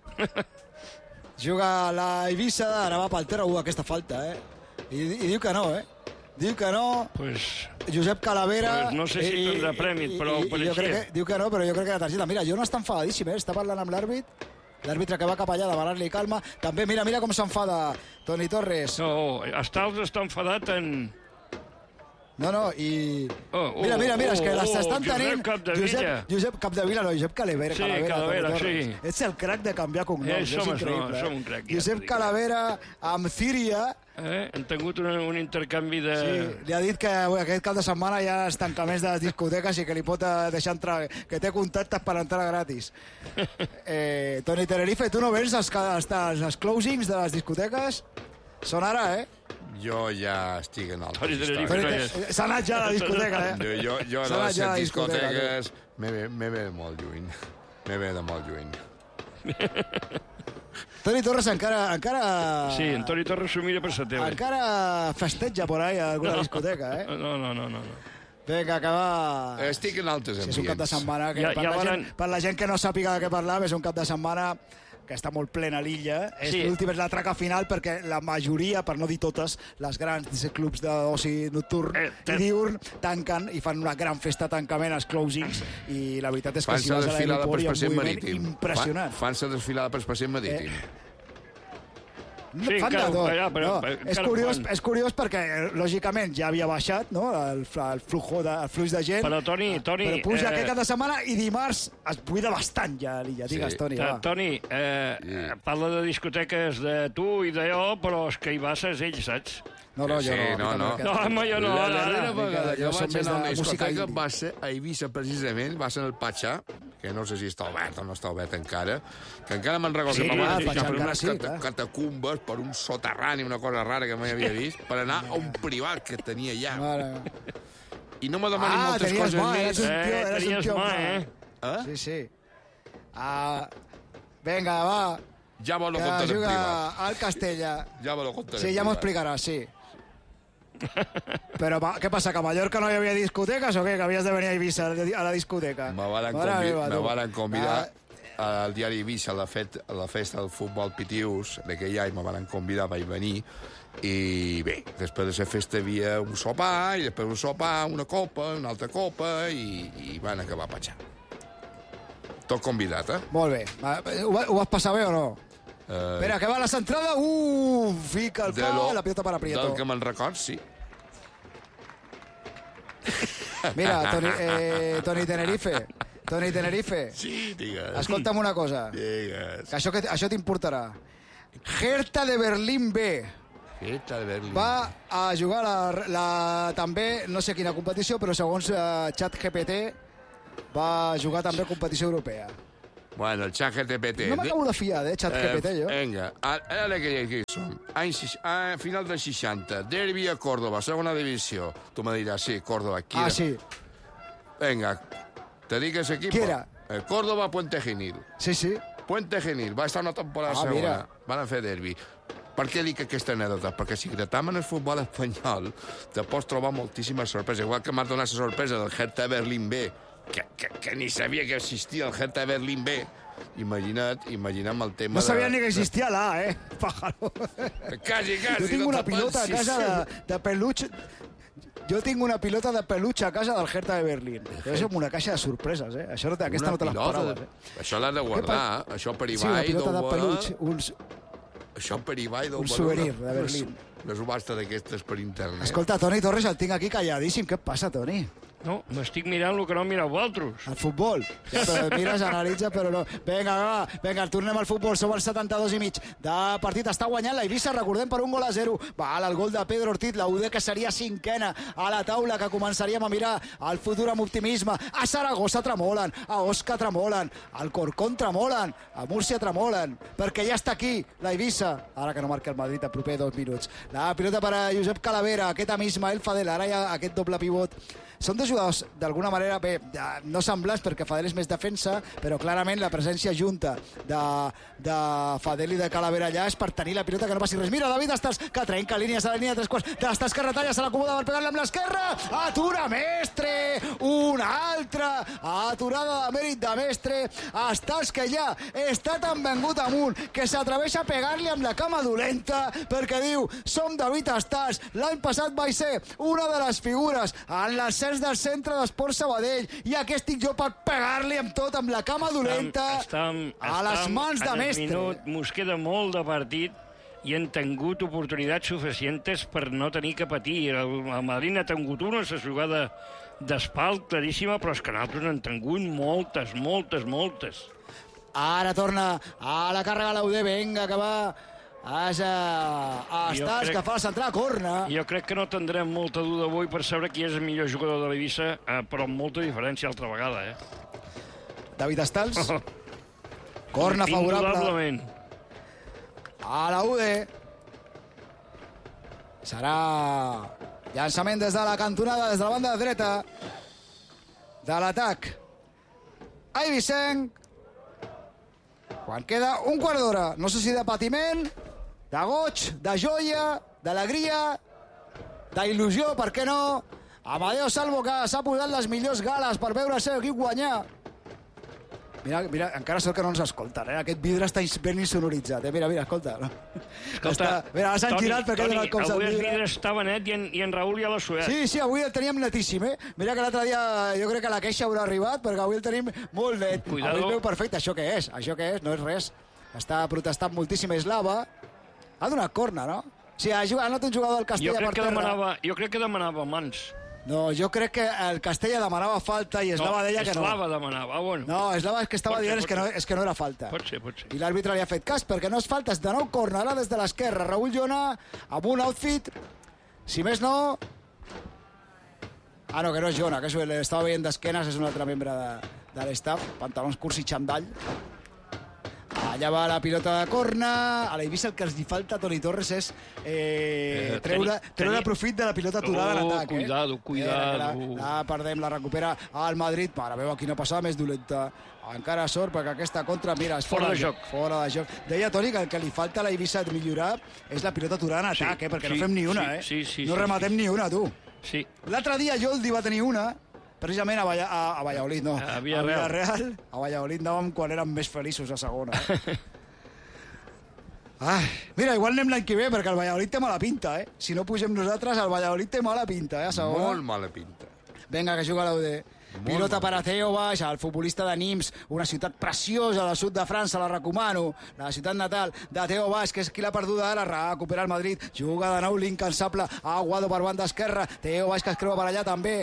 Juga la Eivissa, ara va pel terra, aquesta falta, I diu que no, Diu que no. Josep Calavera... No sé si tindrà prèmit, però ho pareixia. Diu que no, però jo crec que la targeta... Mira, jo no està enfadadíssim, està parlant amb l'àrbit. L'àrbitre que va cap allà a demanar-li calma. També, mira com s'enfada Toni Torres. No, Astals està enfadat en... No, i... Mira, és que l'estan tenint... Josep Capdevila, no, Josep Calavera. Sí, Calavera, sí. Ets el crac de canviar cognoms, és increïble. Som un crac. Josep Calavera amb Círia, Han tingut un intercanvi de... Sí, li ha dit que aquest cap de setmana hi ha tancaments de les discoteques i que li pot deixar entrar, que té contactes per entrar gratis. Toni Tenerife, tu no vens els closings de les discoteques? Són ara, Jo ja estic en altres Toni Tenerife, històries. S'ha anat ja a la discoteca, Jo S'ha de anat les ja a la discoteca, discoteques me ve de molt lluny. Me ve de molt lluny. Toni Torres encara... Sí, en Toni Torres s'ho mira per sa tele. Encara festeja por ahí a alguna discoteca, No. Vinga, que va... Estic en altres Sí, ambients. és un cap de setmana que per la gent que no sàpiga de què parlar, és un cap de setmana que està molt plena l'illa. Sí. L'últim és la traca final perquè la majoria, per no dir totes, les grans clubs d'oci nocturn i diurn tanquen i fan una gran festa de tancament als closings i la veritat és que si vas a l'aeroport hi ha un moviment impressionant. Fan-se desfilada per passeig marítim. Sí, Fan de tot. però És curiós perquè, lògicament, ja havia baixat el flux de gent. Però, Toni... Però puja aquest cap de setmana i dimarts es buida bastant ja l'illa. Digues, Toni, va. Toni, parla de discoteques de tu i de jo, però és que hi vas és ell, saps? No, jo no. No, home, jo no. La darrera vegada que jo som vaig més anar a una de música discoteca indie. va ser a Eivissa, precisament, va ser en el Patxà, que no sé si està obert o no està obert encara, que encara me'n recordo Sí, que clar, m'havia Patxà per encara unes sí, clar. catacumbes, per un soterrani, una cosa rara que mai havia vist, per anar a un privat que tenia allà. Mare. I no me demanin moltes tenies coses mà, més. eres un tenies tio mà, mà. Sí. Vinga, va. Ja me lo Que contaré en juga privat. al Castella. Ja me lo contaré Sí, en ja m'ho privat. explicaràs, sí. Però què passa, que a Mallorca no hi havia discoteques o què? Que havies de venir a Eivissa a la discoteca? Me varen convidar al diari Eivissa a la festa del futbol Pitius d'aquell any, me van convidar, vaig venir, i bé, després de la festa hi havia un sopar, i després un sopar, una copa, una altra copa, i van acabar patxant. Tot convidat, Molt bé. Ho vas passar bé o no? Espera, que va la centrada. Fica el cap, la pilota para Prieto. Del que me'n record, sí. Mira, Toni Tenerife. Sí, digues. Escolta'm una cosa, Digues. que això t'importarà. Hertha de Berlín B Hertha de Berlín. va a jugar també, no sé quina competició, però segons ChatGPT va jugar també a competició europea. Bueno, el ChatGPT. No m'acabo de fiar, ChatGPT, jo. Vinga, ara que aquí som. Final dels 60. Derbi a Córdoba, segona divisió. Tu me diràs, sí, Córdoba. Sí. Vinga, te dic ese equipo. Qui era? Córdoba, Puente Genil. Sí. Puente Genil, va estar una temporada segona. Mira. Van fer derbi. Per què dic aquesta anècdota? Perquè si gratam en el futbol espanyol te pots trobar moltíssimes sorpreses. Igual que m'ha donat la sorpresa del Hertha Berlín B, que ni sabia que existia el Hertha Berlín B. Imaginem el tema No sabia ni que existia l'A, pájaro. Quasi. Jo tinc una pilota a casa de peluix. Jo tinc una pilota de peluix a casa del Hertha de Berlín. És com una caixa de sorpreses, Això aquesta no te l'esperaves, Això l'has de guardar. Això per Sí, una Ibai, pilota de peluix, Això per Ibai, un souvenir de Berlín. Una subhasta d'aquestes per internet. Escolta, Toni Torres el tinc aquí calladíssim. Què et passa, Toni? No, m'estic mirant el que no mireu vosaltres. El futbol. Ja, però mires, analitza, però no. Vinga, tornem al futbol. Som al 72 i mig. De partit està guanyant la Eivissa, recordem, per 1-0. Val, el gol de Pedro Ortiz, la UD que seria cinquena a la taula, que començaríem a mirar el futur amb optimisme. A Saragossa tremolen, a Osca tremolen, al Corcón tremolen, a Múrcia tremolen, perquè ja està aquí la Eivissa. Ara que no marca el Madrid a proper 2 minuts. La pilota per a Josep Calavera, aquest amb Ismael Fadel, ara hi ha aquest doble pivot. Són dos jugadors, d'alguna manera, bé, no semblants, perquè Fadel és més defensa, però clarament la presència junta de Fadel i de Calavera allà és per tenir la pilota que no passi res. Mira, David Estàs, que trenca línies a la línia de 3 quarts. De l'Estàs que retalla, se l'acomoda per pegar-la amb l'esquerra. Atura Mestre! Una altra aturada de mèrit de Mestre. Estàs que ja està tan vengut amunt que s'atreveix a pegar-li amb la cama dolenta perquè diu, som David Estàs. L'any passat vaig ser una de les figures en l'ascens del centre d'Esport Sabadell i aquí estic jo per pegar-li amb tot, amb la cama dolenta a les mans de Mestre. Minut, mos queda molt de partit i han tingut oportunitats suficients per no tenir que patir. El Madrid ha tingut una jugada d'espalt claríssima, però és que nosaltres n'han tingut moltes. Ara torna a la càrrega l'UD, vinga, que va Estàs que fa la central, corna. Jo crec que no tindrem molta duda avui per saber qui és el millor jugador de l'Eivissa, però amb molta diferència altra vegada, David Estals. Corna favorable. Indudablement. A la UD. Serà llançament des de la cantonada, des de la banda dreta de l'atac eivissenc. Quan queda un quart d'hora, no sé si de patiment, de goig, de joia, d'alegria, d'il·lusió, per què no? Amadeo Salvo, que s'ha posat les millors gales per veure el seu equip guanyar. Mira, encara sort que no ens escolten, Aquest vidre està ben insonoritzat, Mira, escolta. Escolta, mira, s'han girat perquè ha donat cops al vidre. Avui el vidre vidre estava net i en Raül ja l'ha suat. Sí, avui el teníem netíssim, Mira que l'altre dia jo crec que la queixa haurà arribat, perquè avui el tenim molt net. Cuidado. Avui es veu perfecte. Això què és? No és res. Està protestant moltíssim Eslava. Ha donat corna, no? Sí, ha anat un jugador del Castella per terra. Jo crec que demanava mans. No, jo crec que el Castella demanava falta i Eslava deia que no. Eslava demanava, bueno. No, Eslava és que estava dient és que no era falta. Pot ser. I l'àrbitre li ha fet cas, perquè no és falta, és de nou corna, ara des de l'esquerra. Raül Llona, amb un outfit, si més no... no, que no és Llona, que l'estava veient d'esquenes, és un altre membre de l'estaf, pantalons curts i xandall. Allà va la pilota de corna. A l'Eivissa el que els hi falta a Toni Torres és treure profit de la pilota aturada en atac. Cuidado. La perdem, la recupera el Madrid. Mare meva, quina passada més dolenta. Encara sort, perquè aquesta contra, mira, és fora de joc. Fora de joc. Deia Toni que el que li falta a l'Eivissa de millorar és la pilota aturada en atac, perquè no fem ni una, No rematem ni una, tu. Sí. L'altre dia Joldi va tenir una, precisament a Valladolid, no. A Villarreal. A Valladolid anàvem quan érem més feliços a segona. Mira, igual anem l'any que ve, perquè el Valladolid té mala pinta, Si no pugem nosaltres, el Valladolid té mala pinta, a segona. Molt mala pinta. Vinga, que juga l'UD. Pilota per a Theo Baix, el futbolista de Nimes, una ciutat preciosa del sud de França, la recomano, la ciutat natal de Theo Baix, que és qui l'ha perduda ara, recupera el Madrid, juga de nou l'incansable Aguado per banda esquerra, Theo Baix que es creua per allà també,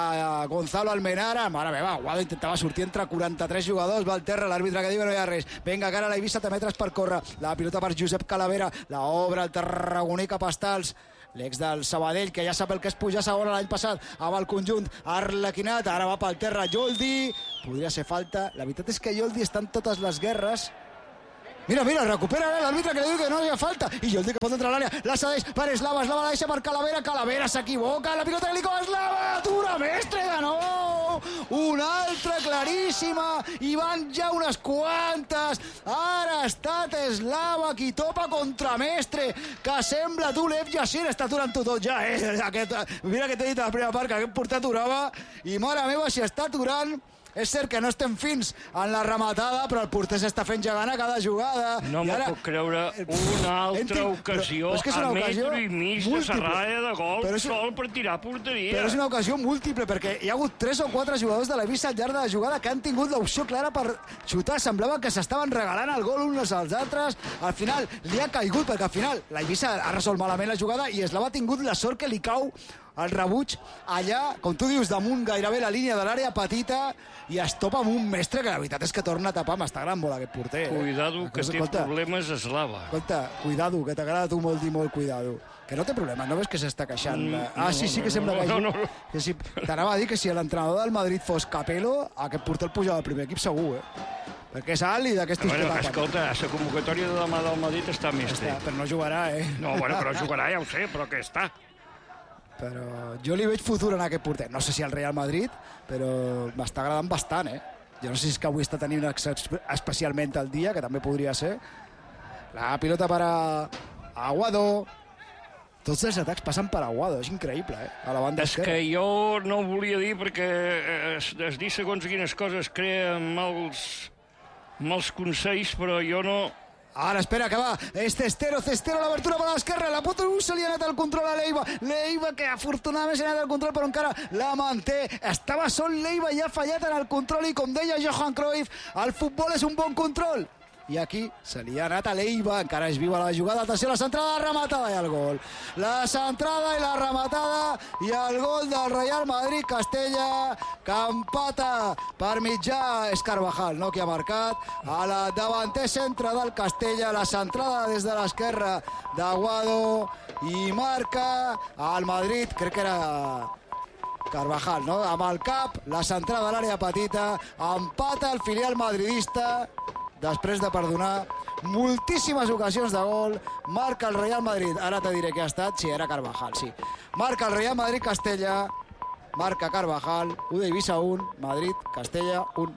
a Gonzalo Almenara, mare meva, Aguado intentava sortir entre 43 jugadors, va al terra, l'àrbitre que diu que no hi ha res, vinga, cara a l'Eivissa, també metres per córrer, la pilota per Josep Calavera, la obra el tarragoní cap a Estals, l'ex del Sabadell, que ja sap el que és pujar a segona l'any passat, amb el conjunt arlequinat, ara va pel terra Joldi, podria ser falta, la veritat és que Joldi està en totes les guerres. Mira, recupera l'àrbitre que li diu que no hi ha falta, i Joldi que pot entrar a l'àrea, la cedeix per Eslava la deixa per Calavera s'equivoca, la pilota que li cova Eslava, atura Mestre de nou, una altra claríssima, i van ja unes quantes, ara ha estat Eslava qui topa contra Mestre, que sembla tu Lev Yashir, està aturant-ho tot ja, mira que t'he dit a la primera part que aquest porter aturava, i mare meva si està aturant. És cert que no estem fins en la rematada, però el porter s'està fent gegant a cada jugada. No m'ho puc creure, una altra ocasió a metro i mig de serralla de gol sol per tirar a porteria. Però és una ocasió múltiple, perquè hi ha hagut 3 o 4 jugadors de l'Eivissa al llarg de la jugada que han tingut l'opció clara per xutar. Semblava que s'estaven regalant el gol uns als altres. Al final li ha caigut, perquè al final l'Eivissa ha resolt malament la jugada i Eslava ha tingut la sort que li cau el rebuig allà, com tu dius, damunt gairebé la línia de l'àrea petita, i es topa amb un Mestre que la veritat és que torna a tapar, m'està agradant molt aquest porter. Cuidado, que té problemes Eslava. Escolta, cuidado, que t'agrada tu molt dir molt cuidado. Que no té problemes, no ves que s'està queixant? Sí que sembla que no. T'anava a dir que si l'entrenador del Madrid fos Capello, aquest porter el pujava al primer equip segur, perquè és alt i d'aquestos que tapen. Escolta, la convocatòria de demà del Madrid està Mestre. Però no jugarà, No, però jugarà, ja ho sé, però que està. Però jo li veig futur en aquest porter. No sé si al Real Madrid, però m'està agradant bastant, Jo no sé si és que avui està tenint especialment el dia, que també podria ser. La pilota per a Aguado. Tots els atacs passen per Aguado, és increïble, a la banda esquerra. És que jo no ho volia dir perquè es dir segons quines coses crea mals consells, però jo no... Ara, espera, que va. És Cestero, l'obertura per l'esquerra. La pot se li ha anat el control a Leiva. Leiva, que afortunadament se li ha anat el control, però encara la manté. Estava sol Leiva i ha fallat en el control. I com deia Johan Cruyff, el futbol és un bon control. i aquí se li ha anat a l'Eiva, encara és viva la jugada, atenció, la centrada, la rematada i el gol. La centrada i la rematada i el gol del Real Madrid Castella, que empata per mitjà, és Carvajal, no?, qui ha marcat, a la davanter centre del Castella, la centrada des de l'esquerra d'Aguado, i marca el Madrid, crec que era Carvajal, no?, amb el cap, la centrada a l'àrea petita, empata el filial madridista, després de perdonar moltíssimes ocasions de gol, marca el Real Madrid, ara te diré què ha estat, sí, era Carvajal, sí, marca el Real Madrid Castella, marca Carvajal, Eivissa 1, Madrid Castella 1.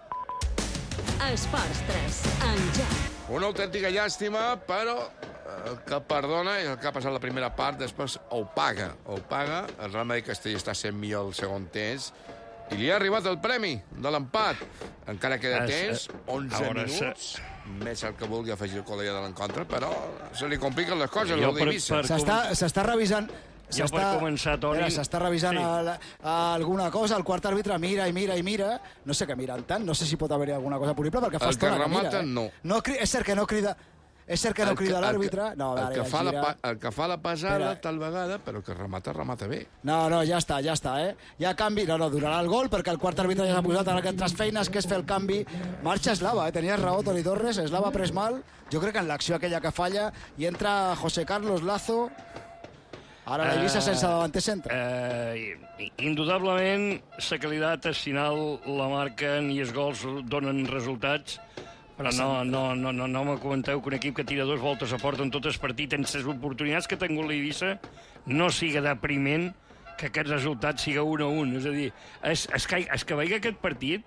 Esports 3, en joc. Una autèntica llàstima, però el que perdona i el que ha passat la primera part, després ho paga. El Real Madrid Castella està sent millor el segon temps i li ha arribat el premi de l'empat. Encara queda temps, 11 minuts, més el que vulgui afegir el col·lega de l'encontre, però se li compliquen les coses, l'Eivissa. S'està revisant... Jo per començar, Toni... S'està revisant alguna cosa, el quart àrbitre mira i mira, no sé què miren tant, no sé si pot haver-hi alguna cosa punible, perquè fa estona que mira. El que remata, no. És cert que no crida l'àrbitre. El que fa la pesada, tal vegada, però el que remata bé. No, ja està, Hi ha canvi, donarà el gol, perquè el quart àrbitre ja s'ha posat en aquestes feines, que és fer el canvi. Marxa Eslava, tenies raó, Toni Torres, Eslava ha pres mal, jo crec que en l'acció aquella que falla, i entra José Carlos Lazo. Ara l'Eivissa sense davanter centre. Indudablement, la qualitat al final la marquen i els gols donen resultats, però no me comenteu que un equip que tira 2 voltes a porta en tot el partit, en les oportunitats que ha tingut l'Eivissa, no siga depriment que aquest resultat siga 1-1. És a dir, és que veig aquest partit,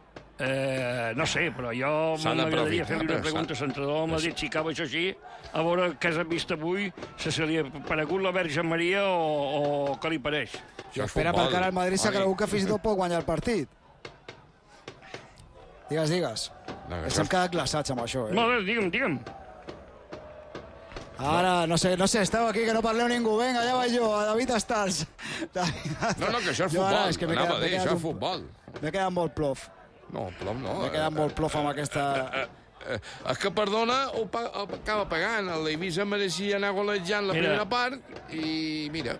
no sé, però jo m'agradaria fer-li una pregunta a l'entrenador del Madrid, si acaba això així, a veure què s'ha vist avui, si li ha paregut la Verge Maria o què li pareix. Espera, perquè ara el Madrid s'ha cregut que fins i tot pot guanyar el partit. Digues. Hem quedat glaçats amb això, Molt bé, digue'm. Ara, no sé, esteu aquí, que no parleu ningú. Vinga, allà vaig jo, a David Stars. No, que això és futbol. Anava a dir, això és futbol. M'he quedat molt plof. No, plom no. M'he quedat molt plof amb aquesta... És que, perdona, ho acaba pagant. L'Eivissa mereixia anar golejant la primera part i mira.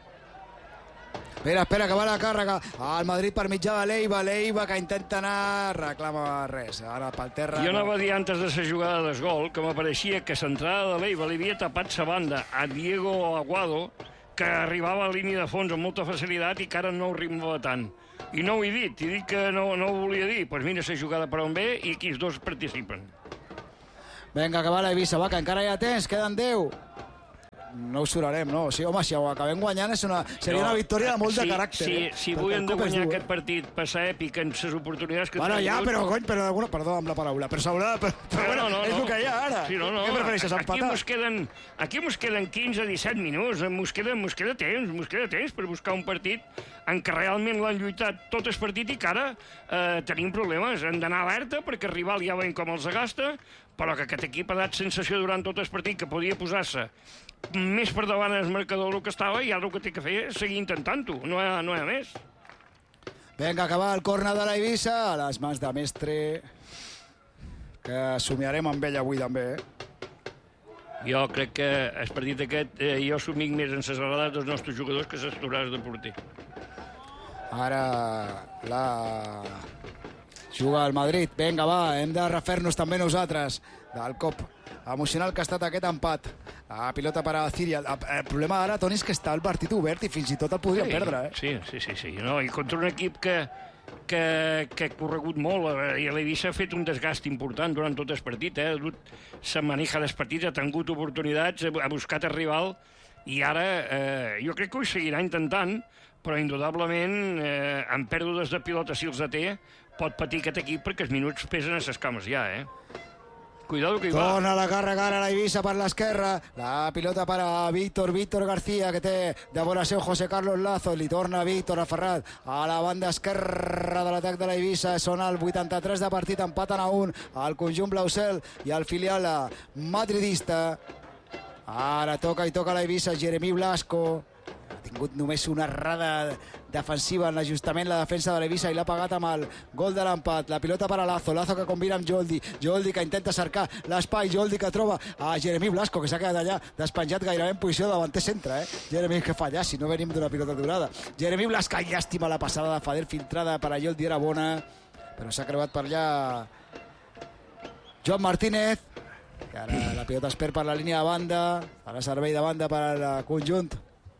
Espera, que va la càrrega. El Madrid per mitjà de l'Eiva, que intenta anar, reclama res. Ara pel terra... Jo anava a dir antes de la jugada del gol que m'apareixia que l'entrada de l'Eiva li havia tapat la banda a Diego Aguado, que arribava a línia de fons amb molta facilitat i que ara no ho rimava tant. I no ho he dit que no ho volia dir. Doncs mira, la jugada per on ve i aquí els dos participen. Vinga, que va l'Eivissa, va, que encara hi ha temps, queden 10. No ho surarem, no? Sí, home, si ho acabem guanyant seria una victòria de molt de caràcter. Si avui hem de guanyar aquest partit, passar èpic en les oportunitats que... Bueno, ja, però perdó amb la paraula, però s'haurà... Però és el que hi ha ara. Què prefereixes, empatar? Aquí mos queden 15-17 minuts, mos queda temps per buscar un partit en què realment l'han lluitat tot el partit i que ara tenim problemes. Hem d'anar alerta perquè el rival ja veiem com els agasta, però que aquest equip ha dat sensació durant tot el partit que podia posar-se més per davant el marcador del que estava i ara el que té que fer és seguir intentant-ho, no hi ha més. Vinga, que va el córner de l'Eivissa a les mans de Mestre, que somiarem amb ell avui també. Jo crec que el partit aquest jo somic més en les errades dels nostres jugadors que les aturades de porter. Ara la juga el Madrid. Vinga, va, hem de refer-nos també nosaltres del cop emocional que ha estat aquest empat. La pilota per a Ciria. El problema ara, Toni, és que està el partit obert i fins i tot el podria perdre. Sí. No, i contra un equip que ha corregut molt i l'Eivissa ha fet un desgast important durant tot el partit. Ha dut la manija del partit, ha tingut oportunitats, ha buscat el rival i ara jo crec que ho seguirà intentant, però indudablement en pèrdues de pilota, si els té, pot patir aquest equip perquè els minuts pesen a les cames ja, Cuidado que hi va. Torna la càrrega ara l'Eivissa per l'esquerra. La pilota per a Víctor García, que té de bona seu José Carlos Lazo. Li torna Víctor aferrat a la banda esquerra de l'atac de l'Eivissa. Són el 83 de partit, empaten a 1 al conjunt blaucel i al filial madridista. Ara toca l'Eivissa, Jeremí Blasco. tingut només una errada defensiva en l'ajustament, la defensa de l'Eivissa, i l'ha pagat amb el gol de l'empat. La pilota per a Lazo que combina amb Joldi que intenta cercar l'espai, Joldi que troba a Jeremy Blasco, que s'ha quedat allà despenjat gairebé en posició de davanter centre, Jeremy, que falla, si no venim d'una pilota durada. Jeremy Blasco, llàstima la passada de Fader, filtrada per a Joldi, era bona, però s'ha creuat per allà Joan Martínez, que ara la pilota es perd per la línia de banda, ara servei de banda per al conjunt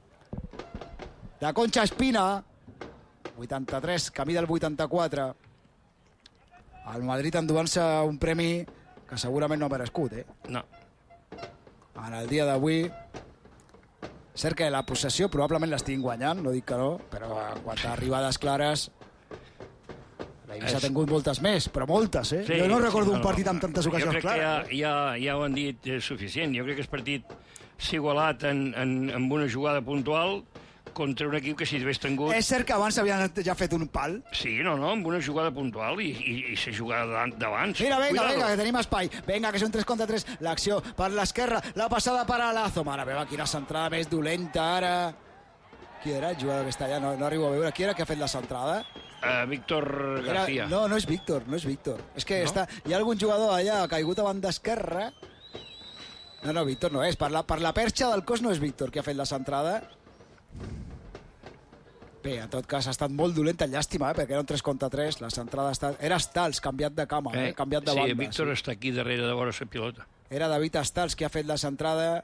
de Concha Espina. 83, camí del 84. El Madrid enduant-se un premi que segurament no ha merescut, No. En el dia d'avui, cert que la possessió probablement l'estiguin guanyant, no dic que no, però en quant a arribades clares, la Eivissa ha tingut moltes més, però moltes, Sí, jo no recordo sí, un partit amb tantes ocasions clares. Jo crec clares. que ja ho han dit suficient. Jo crec que el partit s'ha igualat en una jugada puntual contra un equip que si hagués tingut... És cert que abans havien ja fet un pal. Sí, no, amb una jugada puntual i la jugada d'abans. Mira, vinga, que tenim espai. Vinga, que és un 3 contra 3. L'acció per l'esquerra, la passada per a Lazo. Mare meva, quina centrada més dolenta ara. Qui era el jugador que està allà? No arribo a veure. Qui era que ha fet la centrada? Víctor García. No és Víctor. És que no? hi ha algun jugador allà caigut a banda esquerra. No, Víctor no és. Per la perxa del cos no és Víctor que ha fet la centrada. Bé, en tot cas ha estat molt dolenta, llàstima, perquè era un 3 contra 3, la centrada era Stals, canviat de cama, canviat de banda. Sí, Víctor està aquí darrere de vora la pilota. Era David Stals qui ha fet la centrada.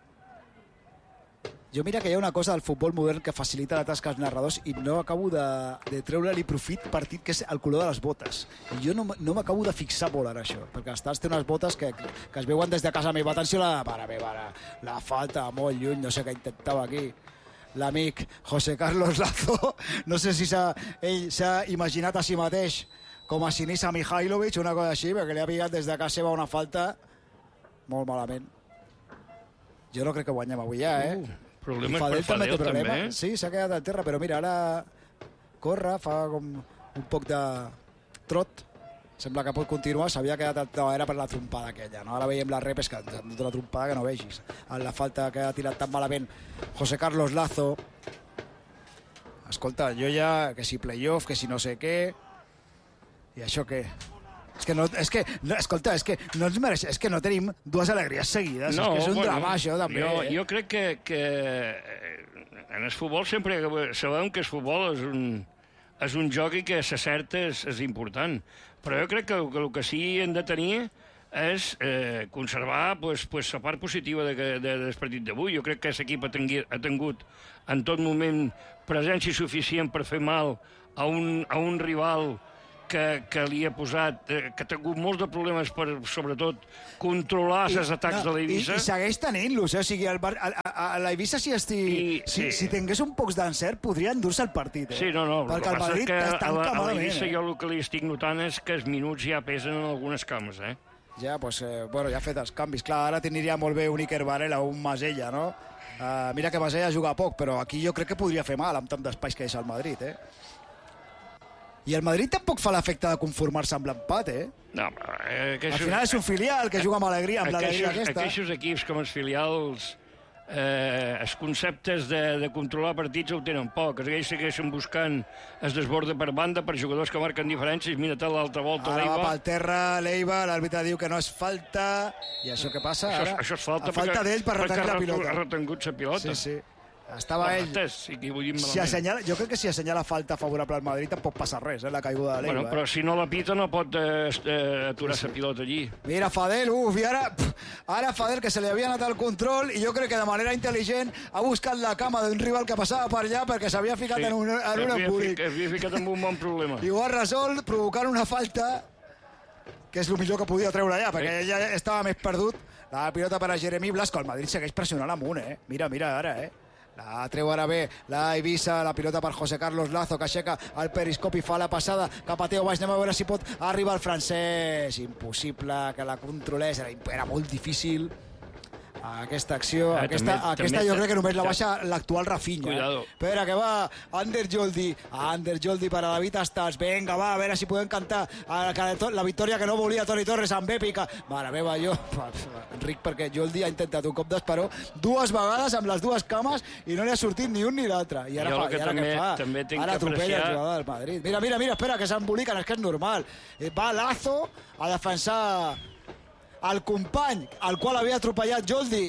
Jo mira que hi ha una cosa del futbol modern que facilita la tasca als narradors i no acabo de treure-li profit partit, que és el color de les botes. I jo no m'acabo de fixar molt ara això, perquè Stals té unes botes que es veuen des de casa meva. Atenció, la falta molt lluny, no sé què intentava aquí l'amic José Carlos Lazo. No sé si ell s'ha imaginat a si mateix com a Sinisa Mihailovic, una cosa així, perquè li ha picat des de casa seva una falta molt malament. Jo no crec que guanyem avui ja, Problemes per Fadel, també. Sí, s'ha quedat a terra, però mira, ara corre, fa com un poc de trot. Sembla que pot continuar, s'havia quedat... No, era per la trompada aquella, no? Ara veiem la rep, és que una trompada que no vegis. En la falta que ha tirat tan malament José Carlos Lazo. Escolta, jo ja... Que si playoff, que si no sé què... I això què? Escolta, és que no ens mereix... És que no tenim dues alegries seguides. No, és que és un drama, això, també. Jo crec que en el futbol sempre sabem que el futbol és un joc i que la certa és important. Però jo crec que el que sí hem de tenir és conservar la part positiva del partit d'avui. Jo crec que l'equip ha tingut en tot moment presència suficient per fer mal a un rival que li ha posat, que ha tingut molts de problemes per, sobretot, controlar els atacs de l'Eivissa. I segueix tenint-los, o sigui, l'Eivissa, si tingués un poc d'encert, podria endur-se el partit. Sí, no, perquè el Madrid està a l'Eivissa jo el que li estic notant és que els minuts ja pesen en algunes cames, Ja, ja ha fet els canvis. Clar, ara tindria molt bé un Iker Varela o un Masella, no? Mira que Masella juga poc, però aquí jo crec que podria fer mal amb tant d'espais que és al Madrid, I el Madrid tampoc fa l'efecte de conformar-se amb l'empat, No, al final és un filial que juga amb alegria, amb l'alegria aquesta. Aquests equips com els filials, els conceptes de controlar partits ho tenen poc. Ells segueixen buscant es desborda per banda per jugadors que marquen diferències. Mira-te l'altra volta Ara va pel terra l'Eiva, l'àrbitre diu que no és falta. I això què passa ara? Això és falta, falta d'ell per retenir la pilota. Ha retengut la pilota. Sí. Estava ell... jo crec que si assenyala falta favorable al Madrid tampoc passa res, la caiguda de l'Eiva. Però si no la pita no pot aturar la pilota allí. Mira Fadel, i ara Fadel, que se li havia anat el control, i jo crec que de manera intel·ligent ha buscat la cama d'un rival que passava per allà perquè s'havia ficat en un embolic. Havia ficat en un bon problema. I ho ha resolt provocant una falta que és el millor que podia treure allà, perquè ella estava més perdut. La pilota per a Jeremy Blasco, el Madrid segueix pressionant amunt, Mira ara, La treu ara bé la Eivissa, la pilota per José Carlos Lazo, que aixeca el periscopi, fa la passada cap a Teo Baix. Anem a veure si pot arribar el francès. Impossible que la controlés, era molt difícil. Aquesta acció, també jo crec que només la baixa l'actual Rafinha. Cuidado. Espera, que va Ander Joldi para David Astas. Venga, va, a veure si podem cantar la victòria que no volia Toni Torres amb èpica. Mare meva, Enric, perquè Joldi ha intentat un cop d'esperó 2 vegades amb les 2 cames i no li ha sortit ni un ni l'altre. I ara què fa? Ara atropella el jugador del Madrid. Mira, espera, que s'emboliquen, és que és normal. Va Lazo a defensar el company al qual havia atropellat Joldi.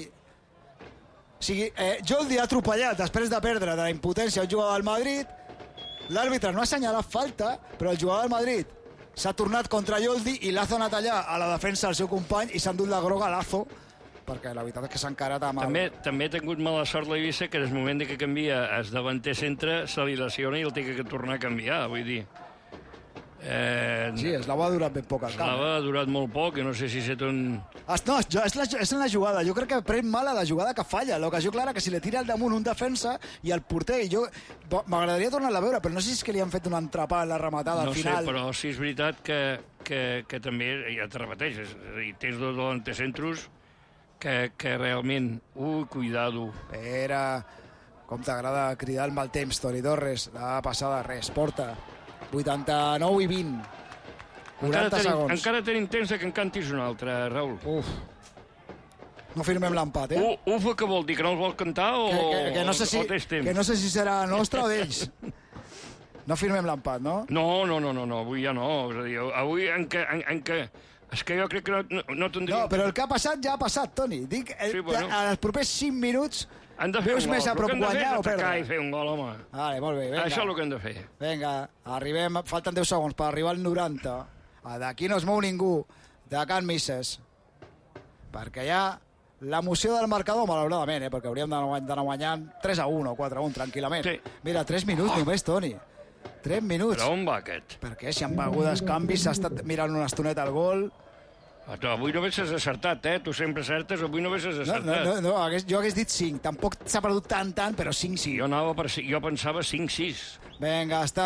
O sigui, Joldi ha atropellat després de perdre de la impotència el jugador del Madrid. L'àrbitre no ha assenyalat falta, però el jugador del Madrid s'ha tornat contra Joldi i Lazo ha anat allà a la defensa del seu company i s'ha endut la groga a Lazo, perquè la veritat és que s'ha encarat amb També ha tingut mala sort l'Eivissa, que en el moment que canvia el davanter centre se li lesiona i el té que tornar a canviar, vull dir. Sí, Eslava ha durat ben poc al camp. Eslava ha durat molt poc, i no sé si és un... No, és en la jugada. Jo crec que pren mal a la jugada que falla. L'ocasió clara que si le tira al damunt un defensa i el porter, m'agradaria tornar-la a veure, però no sé si és que li han fet un entrepà en la rematada al final. No sé, però sí és veritat que també, ja te repeteixes, tens 2 davantecentros que realment... cuidado. Espera, com t'agrada cridar el mal temps, Toni Torres. La passada, res, porta. 89 i 20. 40 segons. Encara tenim temps que en cantis un altre, Raül. No firmem l'empat, Ufa, què vol dir? Que no el vol cantar o tens temps? Que no sé si serà nostre o d'ells. No firmem l'empat, no? No, avui ja no. És a dir, avui en què... És que jo crec que no tindria... No, però el que ha passat ja ha passat, Toni. Dic, en els propers 5 minuts... Han de fer un gol. Més a prop guanyar o perdre? Atacar i fer un gol, home. Vale, molt bé, vinga. Això és el que hem de fer. Vinga, arribem, falten 10 segons per arribar al 90. D'aquí no es mou ningú, de Can Misses. Perquè ja l'emoció del marcador, malauradament, perquè hauríem d'anar guanyant 3-1 o 4-1, tranquil·lament. Sí. Mira, 3 minuts només, Toni. 3 minuts. Però on va aquest? Perquè si han begudes canvis, s'ha estat mirant una estoneta al gol... Avui només has acertat, Tu sempre acertes, avui només has acertat. No, jo hagués dit 5. Tampoc s'ha perdut tant, però 5 sí. Jo pensava 5-6. Vinga, està